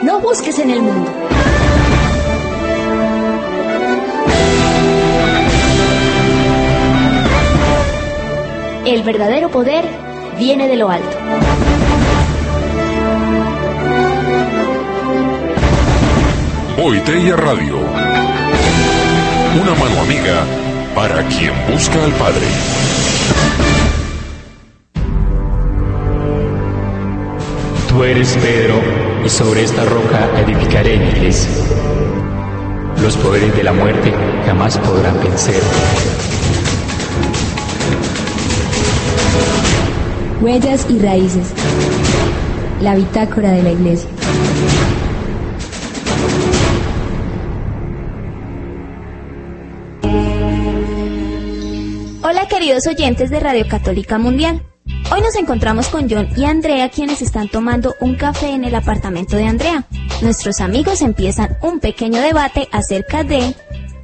No busques en el mundo. El verdadero poder viene de lo alto. Oiteia Radio. Una mano amiga para quien busca al Padre. Tú eres Pedro, y sobre esta roca edificaré mi iglesia. Los poderes de la muerte jamás podrán vencer. Huellas y raíces. La bitácora de la iglesia. Hola queridos oyentes de Radio Católica Mundial. Hoy nos encontramos con John y Andrea, quienes están tomando un café en el apartamento de Andrea. Nuestros amigos empiezan un pequeño debate acerca de...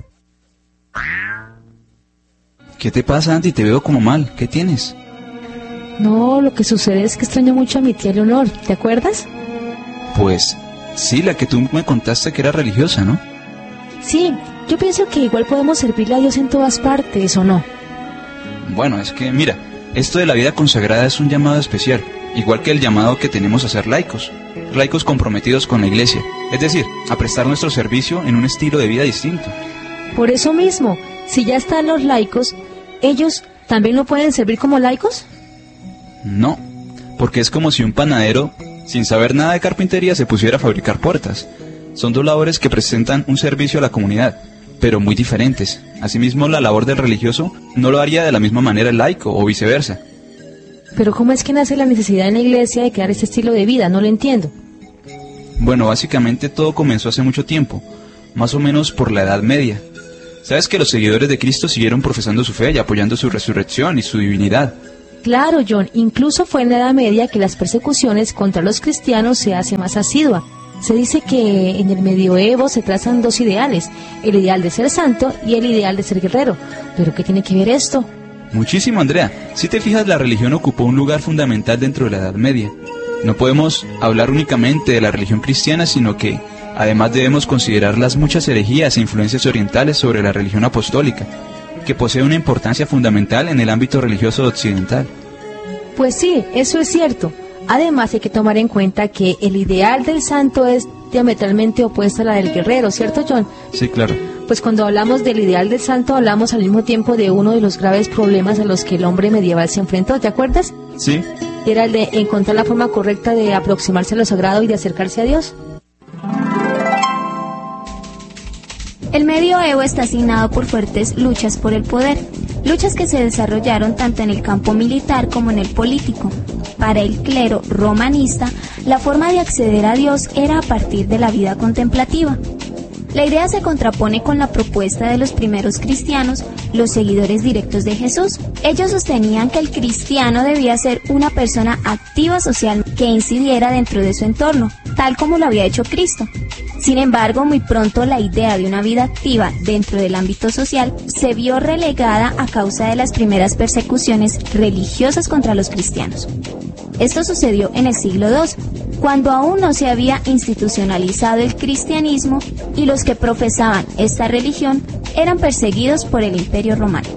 ¿Qué te pasa, Andy? Te veo como mal. ¿Qué tienes? No, lo que sucede es que extraño mucho a mi tía Leonor, ¿te acuerdas? Pues, sí, la que tú me contaste que era religiosa, ¿no? Sí, yo pienso que igual podemos servirle a Dios en todas partes, ¿o no? Bueno, es que, mira, esto de la vida consagrada es un llamado especial, igual que el llamado que tenemos a ser laicos comprometidos con la iglesia, es decir, a prestar nuestro servicio en un estilo de vida distinto. Por eso mismo, si ya están los laicos, ¿ellos también no pueden servir como laicos? No, porque es como si un panadero, sin saber nada de carpintería, se pusiera a fabricar puertas. Son dos labores que presentan un servicio a la comunidad, pero muy diferentes. Asimismo, la labor del religioso no lo haría de la misma manera el laico, o viceversa. Pero ¿cómo es que nace la necesidad en la iglesia de crear este estilo de vida? No lo entiendo. Bueno, básicamente todo comenzó hace mucho tiempo, más o menos por la Edad Media. Sabes que los seguidores de Cristo siguieron profesando su fe y apoyando su resurrección y su divinidad. Claro, John, incluso fue en la Edad Media que las persecuciones contra los cristianos se hace más asidua. Se dice que en el medioevo se trazan dos ideales, el ideal de ser santo y el ideal de ser guerrero. ¿Pero qué tiene que ver esto? Muchísimo, Andrea. Si te fijas, la religión ocupó un lugar fundamental dentro de la Edad Media. No podemos hablar únicamente de la religión cristiana, sino que además debemos considerar las muchas herejías e influencias orientales sobre la religión apostólica, que posee una importancia fundamental en el ámbito religioso occidental. Pues sí, eso es cierto. Además hay que tomar en cuenta que el ideal del santo es diametralmente opuesto a la del guerrero, ¿cierto, John? Sí, claro. Pues cuando hablamos del ideal del santo hablamos al mismo tiempo de uno de los graves problemas a los que el hombre medieval se enfrentó, ¿te acuerdas? Sí. Era el de encontrar la forma correcta de aproximarse a lo sagrado y de acercarse a Dios. El medioevo está asignado por fuertes luchas por el poder, luchas que se desarrollaron tanto en el campo militar como en el político. Para el clero romanista, la forma de acceder a Dios era a partir de la vida contemplativa. La idea se contrapone con la propuesta de los primeros cristianos, los seguidores directos de Jesús. Ellos sostenían que el cristiano debía ser una persona activa social que incidiera dentro de su entorno, tal como lo había hecho Cristo. Sin embargo, muy pronto la idea de una vida activa dentro del ámbito social se vio relegada a causa de las primeras persecuciones religiosas contra los cristianos. Esto sucedió en el siglo II, cuando aún no se había institucionalizado el cristianismo y los que profesaban esta religión eran perseguidos por el Imperio Romano.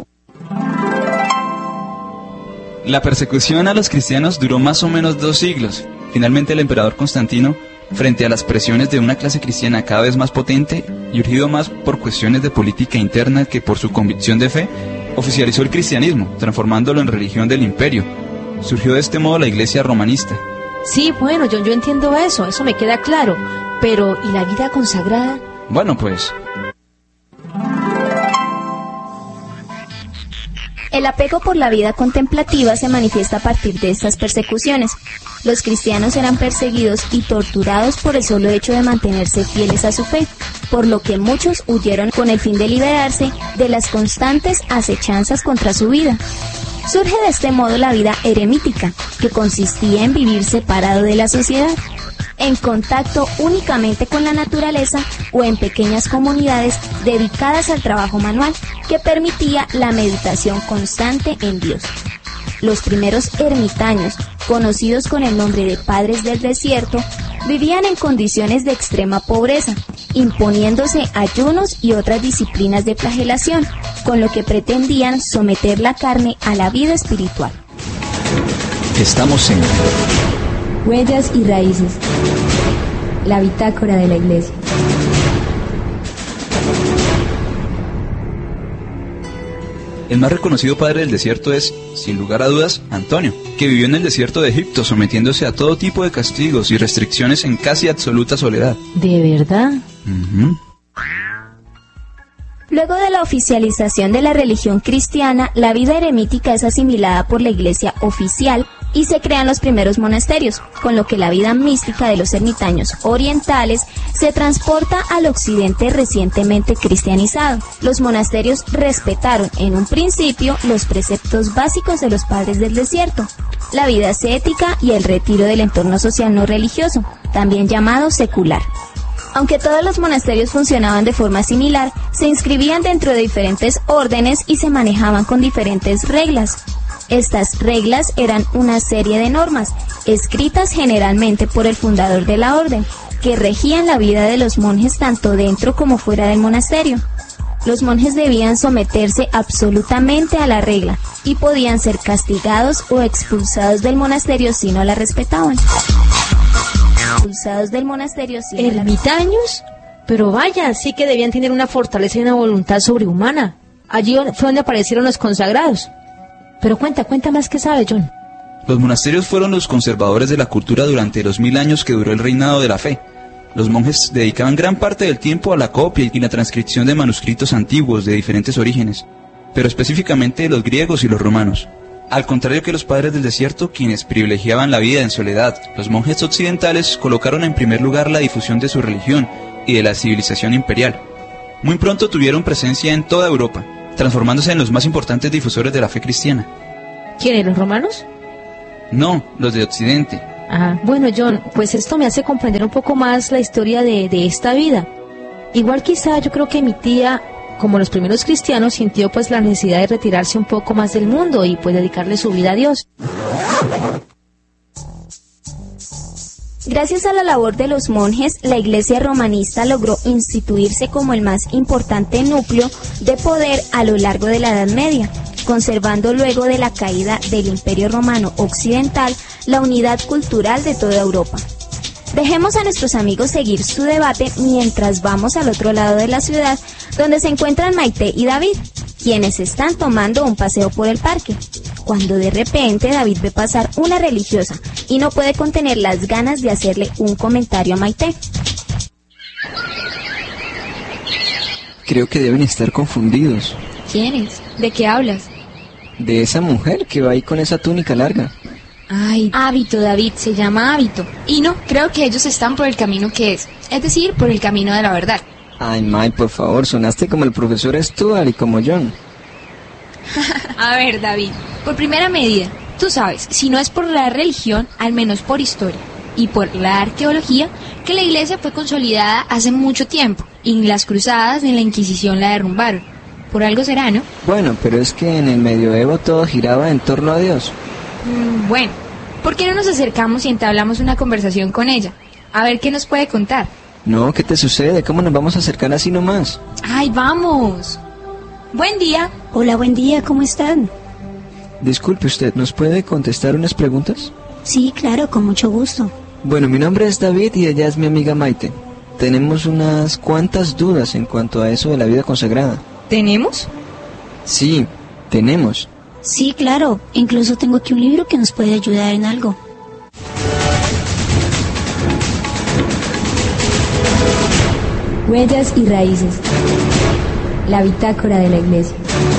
La persecución a los cristianos duró más o menos 2 siglos. Finalmente el emperador Constantino, frente a las presiones de una clase cristiana cada vez más potente y urgido más por cuestiones de política interna que por su convicción de fe, oficializó el cristianismo, transformándolo en religión del imperio. Surgió de este modo la iglesia romanista. Sí, bueno, yo entiendo eso me queda claro. Pero, ¿y la vida consagrada? Bueno, pues... El apego por la vida contemplativa se manifiesta a partir de estas persecuciones. Los cristianos eran perseguidos y torturados por el solo hecho de mantenerse fieles a su fe, por lo que muchos huyeron con el fin de liberarse de las constantes acechanzas contra su vida. Surge de este modo la vida eremítica, que consistía en vivir separado de la sociedad, en contacto únicamente con la naturaleza o en pequeñas comunidades dedicadas al trabajo manual, que permitía la meditación constante en Dios. Los primeros ermitaños, conocidos con el nombre de Padres del Desierto, vivían en condiciones de extrema pobreza, imponiéndose ayunos y otras disciplinas de flagelación, con lo que pretendían someter la carne a la vida espiritual. Estamos en Huellas y raíces. La bitácora de la Iglesia. El más reconocido padre del desierto es, sin lugar a dudas, Antonio, que vivió en el desierto de Egipto sometiéndose a todo tipo de castigos y restricciones en casi absoluta soledad. ¿De verdad? Luego de la oficialización de la religión cristiana, la vida eremítica es asimilada por la Iglesia oficial y se crean los primeros monasterios, con lo que la vida mística de los ermitaños orientales se transporta al occidente recientemente cristianizado. Los monasterios respetaron en un principio los preceptos básicos de los padres del desierto, la vida ascética y el retiro del entorno social no religioso, también llamado secular. Aunque todos los monasterios funcionaban de forma similar, se inscribían dentro de diferentes órdenes y se manejaban con diferentes reglas. Estas reglas eran una serie de normas, escritas generalmente por el fundador de la orden, que regían la vida de los monjes tanto dentro como fuera del monasterio. Los monjes debían someterse absolutamente a la regla y podían ser castigados o expulsados del monasterio si no la respetaban. Expulsados del monasterio si no la respetaban. ¿Ermitaños? Pero vaya, sí que debían tener una fortaleza y una voluntad sobrehumana. Allí fue donde aparecieron los consagrados. Pero cuenta más que sabe, John. Los monasterios fueron los conservadores de la cultura durante los 1000 años que duró el reinado de la fe. Los monjes dedicaban gran parte del tiempo a la copia y la transcripción de manuscritos antiguos de diferentes orígenes, pero específicamente de los griegos y los romanos. Al contrario que los padres del desierto, quienes privilegiaban la vida en soledad, los monjes occidentales colocaron en primer lugar la difusión de su religión y de la civilización imperial. Muy pronto tuvieron presencia en toda Europa, transformándose en los más importantes difusores de la fe cristiana. ¿Quiénes, los romanos? No, los de Occidente. Bueno, John, pues esto me hace comprender un poco más la historia de esta vida. Igual quizá yo creo que mi tía, como los primeros cristianos, sintió pues la necesidad de retirarse un poco más del mundo y pues dedicarle su vida a Dios. Gracias a la labor de los monjes, la Iglesia romanista logró instituirse como el más importante núcleo de poder a lo largo de la Edad Media, conservando luego de la caída del Imperio Romano Occidental la unidad cultural de toda Europa. Dejemos a nuestros amigos seguir su debate mientras vamos al otro lado de la ciudad, donde se encuentran Maite y David, quienes están tomando un paseo por el parque, cuando de repente David ve pasar una religiosa y no puede contener las ganas de hacerle un comentario a Maite. Creo que deben estar confundidos. ¿Quiénes? ¿De qué hablas? De esa mujer que va ahí con esa túnica larga. Ay, hábito, David, se llama hábito. Y no, creo que ellos están por el camino que es decir, por el camino de la verdad. Ay, May, por favor, sonaste como el profesor Stuart y como John. A ver, David, por primera medida, tú sabes, si no es por la religión, al menos por historia y por la arqueología, que la iglesia fue consolidada hace mucho tiempo, y ni las cruzadas ni la Inquisición la derrumbaron. Por algo será, ¿no? Bueno, pero es que en el medioevo todo giraba en torno a Dios. Bueno, ¿por qué no nos acercamos y entablamos una conversación con ella? A ver qué nos puede contar. No, ¿qué te sucede? ¿Cómo nos vamos a acercar así nomás? ¡Ay, vamos! Buen día. Hola, buen día, ¿cómo están? Disculpe usted, ¿nos puede contestar unas preguntas? Sí, claro, con mucho gusto. Bueno, mi nombre es David y ella es mi amiga Maite. Tenemos unas cuantas dudas en cuanto a eso de la vida consagrada. ¿Tenemos? Sí, tenemos. Sí, claro, incluso tengo aquí un libro que nos puede ayudar en algo. Huellas y raíces. La bitácora de la Iglesia.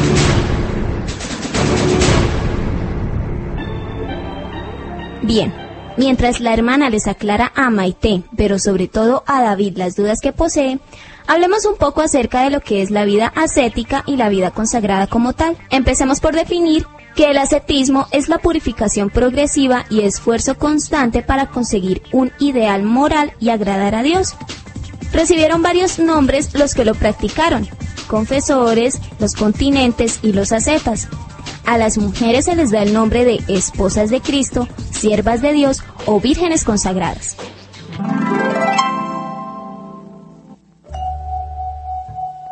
Bien, mientras la hermana les aclara a Maite, pero sobre todo a David, las dudas que posee, hablemos un poco acerca de lo que es la vida ascética y la vida consagrada como tal. Empecemos por definir que el ascetismo es la purificación progresiva y esfuerzo constante para conseguir un ideal moral y agradar a Dios. Recibieron varios nombres los que lo practicaron: confesores, los continentes y los ascetas. A las mujeres se les da el nombre de esposas de Cristo, siervas de Dios o vírgenes consagradas.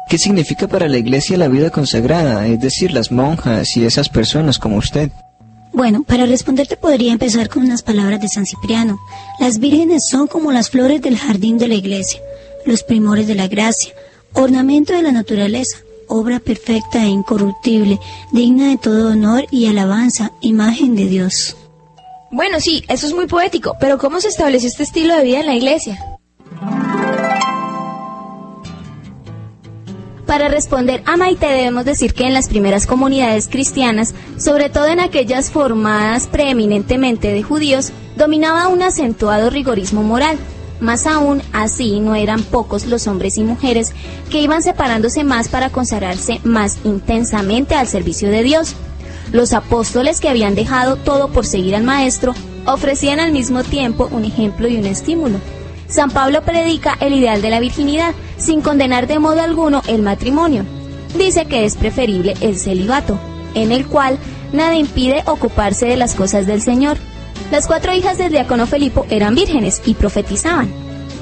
¿Qué significa para la Iglesia la vida consagrada? Es decir, las monjas y esas personas como usted. Bueno, para responderte podría empezar con unas palabras de San Cipriano. Las vírgenes son como las flores del jardín de la Iglesia, los primores de la gracia, ornamento de la naturaleza, obra perfecta e incorruptible, digna de todo honor y alabanza, imagen de Dios. Bueno, sí, eso es muy poético, pero ¿cómo se estableció este estilo de vida en la Iglesia? Para responder a Maite debemos decir que en las primeras comunidades cristianas, sobre todo en aquellas formadas preeminentemente de judíos, dominaba un acentuado rigorismo moral. Más aún, así no eran pocos los hombres y mujeres que iban separándose más para consagrarse más intensamente al servicio de Dios. Los apóstoles, que habían dejado todo por seguir al Maestro, ofrecían al mismo tiempo un ejemplo y un estímulo. San Pablo predica el ideal de la virginidad, sin condenar de modo alguno el matrimonio. Dice que es preferible el celibato, en el cual nada impide ocuparse de las cosas del Señor. Las 4 hijas del diácono Felipo eran vírgenes y profetizaban.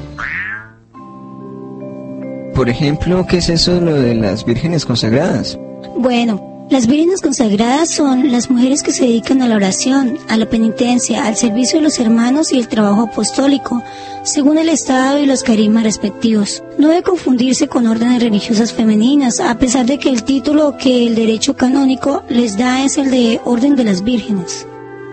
Por ejemplo, ¿qué es eso lo de las vírgenes consagradas? Bueno, las vírgenes consagradas son las mujeres que se dedican a la oración, a la penitencia, al servicio de los hermanos y el trabajo apostólico, según el estado y los carismas respectivos. No debe confundirse con órdenes religiosas femeninas, a pesar de que el título que el derecho canónico les da es el de Orden de las Vírgenes.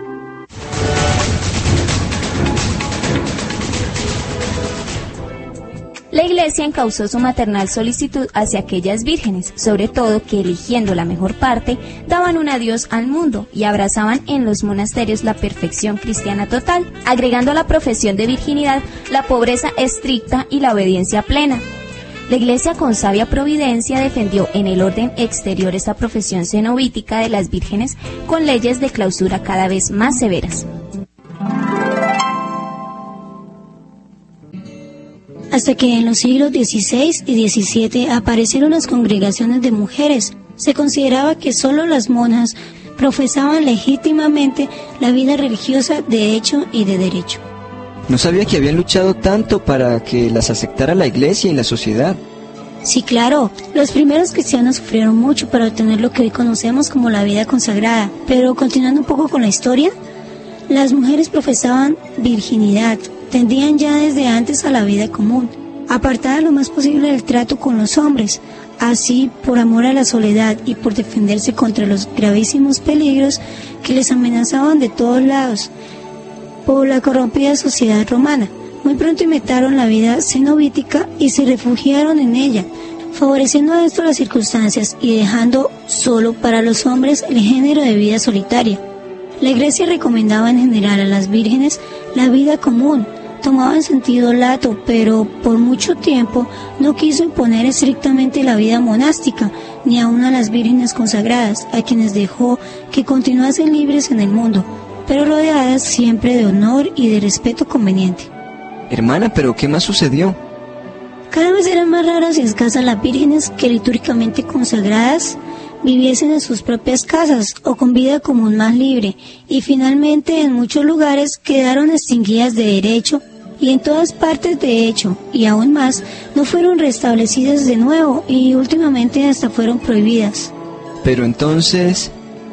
La Iglesia encauzó su maternal solicitud hacia aquellas vírgenes, sobre todo que, eligiendo la mejor parte, daban un adiós al mundo y abrazaban en los monasterios la perfección cristiana total, agregando a la profesión de virginidad la pobreza estricta y la obediencia plena. La Iglesia, con sabia providencia, defendió en el orden exterior esta profesión cenobítica de las vírgenes con leyes de clausura cada vez más severas. Hasta que en los siglos XVI y XVII aparecieron las congregaciones de mujeres, se consideraba que solo las monjas profesaban legítimamente la vida religiosa de hecho y de derecho. No sabía que habían luchado tanto para que las aceptara la Iglesia y la sociedad. Sí, claro, los primeros cristianos sufrieron mucho para obtener lo que hoy conocemos como la vida consagrada, pero continuando un poco con la historia, las mujeres profesaban virginidad, tendían ya desde antes a la vida común, apartada lo más posible del trato con los hombres. Así, por amor a la soledad y por defenderse contra los gravísimos peligros que les amenazaban de todos lados por la corrompida sociedad romana, muy pronto imitaron la vida cenobítica y se refugiaron en ella, favoreciendo a esto las circunstancias y dejando solo para los hombres el género de vida solitaria. La Iglesia recomendaba en general a las vírgenes la vida común, tomaba en sentido lato, pero por mucho tiempo no quiso imponer estrictamente la vida monástica, ni aun a las vírgenes consagradas, a quienes dejó que continuasen libres en el mundo, pero rodeadas siempre de honor y de respeto conveniente. Hermana, ¿pero qué más sucedió? Cada vez eran más raras y escasas las vírgenes que litúrgicamente consagradas viviesen en sus propias casas o con vida común más libre, y finalmente en muchos lugares quedaron extinguidas de derecho, y en todas partes de hecho, y aún más, no fueron restablecidas de nuevo y últimamente hasta fueron prohibidas. Pero entonces...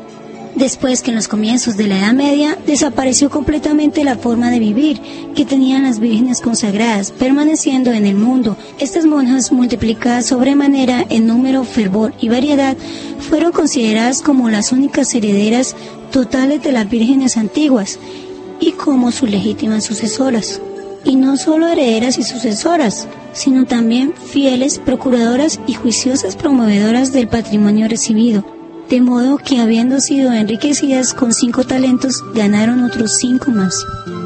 Después que en los comienzos de la Edad Media desapareció completamente la forma de vivir que tenían las vírgenes consagradas, permaneciendo en el mundo. Estas monjas, multiplicadas sobremanera en número, fervor y variedad, fueron consideradas como las únicas herederas totales de las vírgenes antiguas y como sus legítimas sucesoras. Y no solo herederas y sucesoras, sino también fieles, procuradoras y juiciosas promovedoras del patrimonio recibido. De modo que, habiendo sido enriquecidas con 5 talentos, ganaron otros 5 más.